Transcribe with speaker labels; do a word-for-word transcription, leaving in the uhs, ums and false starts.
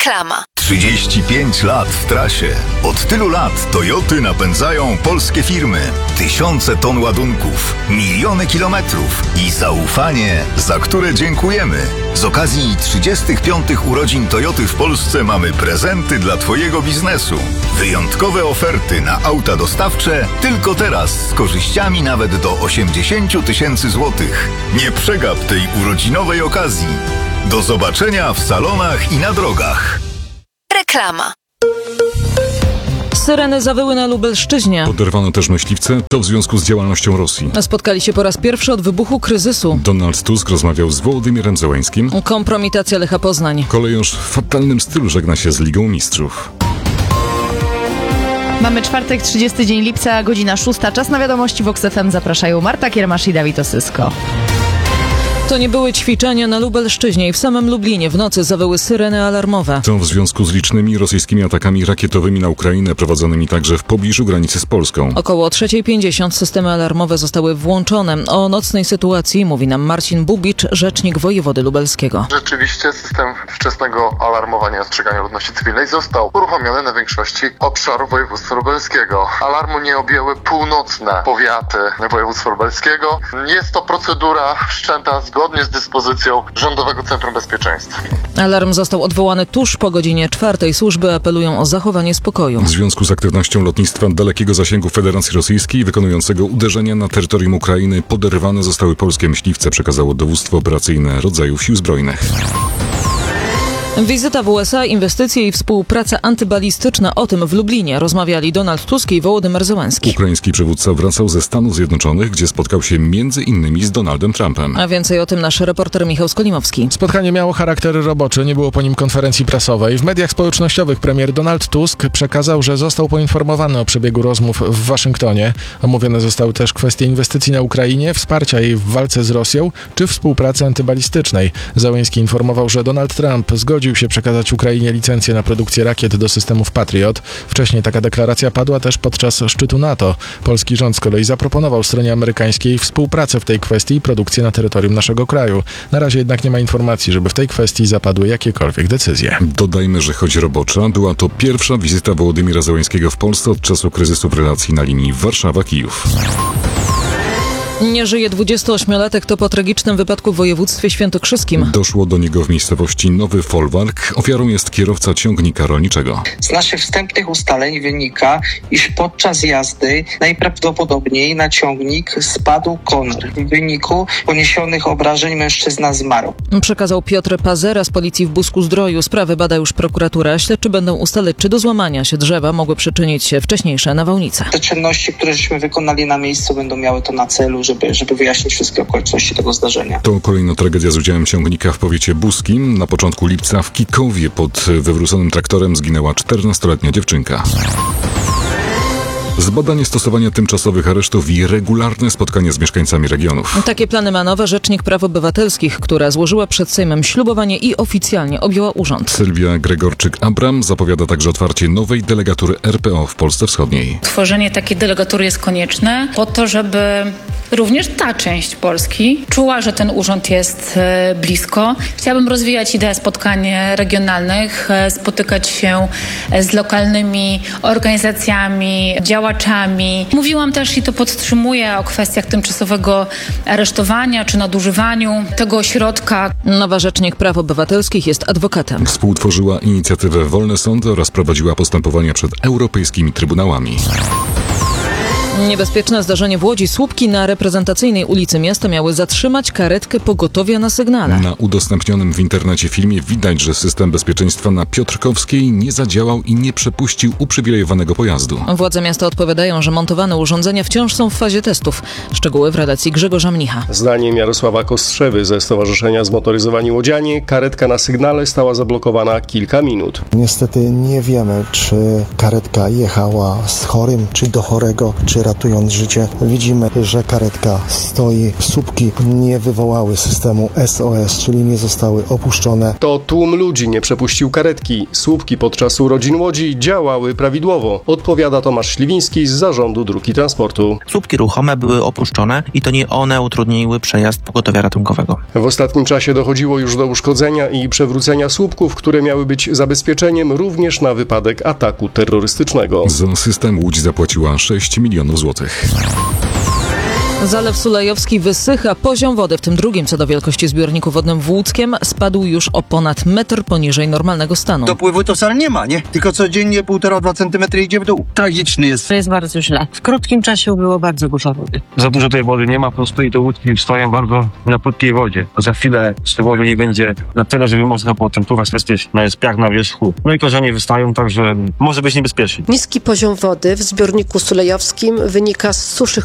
Speaker 1: Reklama.
Speaker 2: trzydzieści pięć lat w trasie. Od tylu lat Toyoty napędzają polskie firmy. Tysiące ton ładunków, miliony kilometrów i zaufanie, za które dziękujemy. Z okazji trzydziestych piątych urodzin Toyoty w Polsce mamy prezenty dla Twojego biznesu. Wyjątkowe oferty na auta dostawcze tylko teraz z korzyściami nawet do osiemdziesiąt tysięcy złotych. Nie przegap tej urodzinowej okazji. Do zobaczenia w salonach i na drogach.
Speaker 1: Reklama.
Speaker 3: Syreny zawyły na Lubelszczyźnie.
Speaker 4: Poderwano też myśliwce, to w związku z działalnością Rosji.
Speaker 3: Spotkali się po raz pierwszy od wybuchu kryzysu.
Speaker 4: Donald Tusk rozmawiał z Wołodymyrem Zełeńskim.
Speaker 3: Kompromitacja Lecha Poznań.
Speaker 4: Kolejorz w fatalnym stylu żegna się z Ligą Mistrzów.
Speaker 5: Mamy czwartek, trzydziesty dzień lipca, godzina szósta. Czas na wiadomości w O K S F M. Zapraszają Marta Kiermasz i Dawid Osysko.
Speaker 3: To nie były ćwiczenia na Lubelszczyźnie i w samym Lublinie w nocy zawyły syreny alarmowe.
Speaker 4: To w związku z licznymi rosyjskimi atakami rakietowymi na Ukrainę, prowadzonymi także w pobliżu granicy z Polską.
Speaker 3: Około trzecia pięćdziesiąt systemy alarmowe zostały włączone. O nocnej sytuacji mówi nam Marcin Bubicz, rzecznik wojewody lubelskiego.
Speaker 6: Rzeczywiście system wczesnego alarmowania i ostrzegania ludności cywilnej został uruchomiony na większości obszarów województwa lubelskiego. Alarmu nie objęły północne powiaty województwa lubelskiego. Jest to procedura wszczęta z zgodnie z dyspozycją Rządowego Centrum Bezpieczeństwa.
Speaker 3: Alarm został odwołany tuż po godzinie czwartej. Służby apelują o zachowanie spokoju.
Speaker 4: W związku z aktywnością lotnictwa dalekiego zasięgu Federacji Rosyjskiej wykonującego uderzenia na terytorium Ukrainy poderwane zostały polskie myśliwce, przekazało dowództwo operacyjne rodzajów sił zbrojnych.
Speaker 3: Wizyta w U S A, inwestycje i współpraca antybalistyczna. O tym w Lublinie rozmawiali Donald Tusk i Wołodymyr Zełeński.
Speaker 4: Ukraiński przywódca wracał ze Stanów Zjednoczonych, gdzie spotkał się między innymi z Donaldem Trumpem.
Speaker 3: A więcej o tym nasz reporter Michał Skolimowski.
Speaker 7: Spotkanie miało charakter roboczy, nie było po nim konferencji prasowej. W mediach społecznościowych premier Donald Tusk przekazał, że został poinformowany o przebiegu rozmów w Waszyngtonie. Omówione zostały też kwestie inwestycji na Ukrainie, wsparcia jej w walce z Rosją czy współpracy antybalistycznej. Zełeński informował, że Donald Trump zgodził się przekazać Ukrainie licencję na produkcję rakiet do systemów Patriot. Wcześniej taka deklaracja padła też podczas szczytu NATO. Polski rząd z kolei zaproponował stronie amerykańskiej współpracę w tej kwestii i produkcję na terytorium naszego kraju. Na razie jednak nie ma informacji, żeby w tej kwestii zapadły jakiekolwiek decyzje.
Speaker 4: Dodajmy, że choć robocza, była to pierwsza wizyta Wołodymyra Zełeńskiego w Polsce od czasu kryzysu w relacji na linii Warszawa-Kijów.
Speaker 3: Nie żyje dwudziestoośmiolatek, to po tragicznym wypadku w województwie świętokrzyskim.
Speaker 4: Doszło do niego w miejscowości Nowy Folwark. Ofiarą jest kierowca ciągnika rolniczego.
Speaker 8: Z naszych wstępnych ustaleń wynika, iż podczas jazdy najprawdopodobniej na ciągnik spadł konar. W wyniku poniesionych obrażeń mężczyzna zmarł.
Speaker 3: Przekazał Piotr Pazera z policji w Busku-Zdroju. Sprawę bada już prokuratura. Śledczy będą ustalać, czy do złamania się drzewa mogły przyczynić się wcześniejsze nawałnice.
Speaker 8: Te czynności, które żeśmy wykonali na miejscu, będą miały to na celu, Żeby, żeby wyjaśnić wszystkie okoliczności tego zdarzenia.
Speaker 4: To kolejna tragedia z udziałem ciągnika w powiecie buskim. Na początku lipca w Kikowie pod wywróconym traktorem zginęła czternastoletnia dziewczynka. Zbadanie stosowania tymczasowych aresztów i regularne spotkania z mieszkańcami regionów.
Speaker 3: Takie plany ma nowa rzecznik praw obywatelskich, która złożyła przed Sejmem ślubowanie i oficjalnie objęła urząd.
Speaker 4: Sylwia Gregorczyk-Abram zapowiada także otwarcie nowej delegatury R P O w Polsce Wschodniej.
Speaker 9: Tworzenie takiej delegatury jest konieczne po to, żeby również ta część Polski czuła, że ten urząd jest blisko. Chciałabym rozwijać ideę spotkań regionalnych, spotykać się z lokalnymi organizacjami, działaczami. Mówiłam też i to podtrzymuję o kwestiach tymczasowego aresztowania czy nadużywaniu tego środka.
Speaker 3: Nowa rzecznik praw obywatelskich jest adwokatem.
Speaker 4: Współtworzyła inicjatywę Wolne Sądy oraz prowadziła postępowania przed europejskimi trybunałami.
Speaker 3: Niebezpieczne zdarzenie w Łodzi. Słupki na reprezentacyjnej ulicy miasta miały zatrzymać karetkę pogotowia na sygnale.
Speaker 4: Na udostępnionym w internecie filmie widać, że system bezpieczeństwa na Piotrkowskiej nie zadziałał i nie przepuścił uprzywilejowanego pojazdu.
Speaker 3: Władze miasta odpowiadają, że montowane urządzenia wciąż są w fazie testów. Szczegóły w relacji Grzegorza Mnicha.
Speaker 10: Zdaniem Jarosława Kostrzewy ze Stowarzyszenia Zmotoryzowani Łodzianie karetka na sygnale stała zablokowana kilka minut.
Speaker 11: Niestety nie wiemy, czy karetka jechała z chorym, czy do chorego, czy
Speaker 1: ratując życie. Widzimy, że karetka stoi. Słupki nie wywołały systemu S O S, czyli nie zostały opuszczone.
Speaker 10: To tłum ludzi nie przepuścił karetki. Słupki podczas urodzin Łodzi działały prawidłowo, odpowiada Tomasz Śliwiński z Zarządu Dróg i Transportu.
Speaker 11: Słupki ruchome były opuszczone i to nie one utrudniły przejazd pogotowia ratunkowego.
Speaker 10: W ostatnim czasie dochodziło już do uszkodzenia i przewrócenia słupków, które miały być zabezpieczeniem również na wypadek ataku terrorystycznego.
Speaker 4: Za system Łódź zapłaciła sześć milionów złotych.
Speaker 3: Zalew Sulejowski wysycha. Poziom wody, w tym drugim co do wielkości zbiorniku wodnym w Łódzkiem, spadł już o ponad metr poniżej normalnego stanu.
Speaker 12: Dopływu to wcale nie ma, nie? Tylko codziennie półtora dwa centymetry idzie w dół. Tragiczny jest.
Speaker 13: To jest bardzo źle. W krótkim czasie było bardzo dużo wody.
Speaker 14: Za dużo tej wody nie ma, po prostu i te łódki stoją bardzo na płytkiej wodzie. Za chwilę z tej wody nie będzie na tyle, żeby można było ten pływać bezpiecznie. No jest piach na wierzchu. No i korzenie wystają, także może być niebezpiecznie.
Speaker 15: Niski poziom wody w zbiorniku sulejowskim wynika z suszy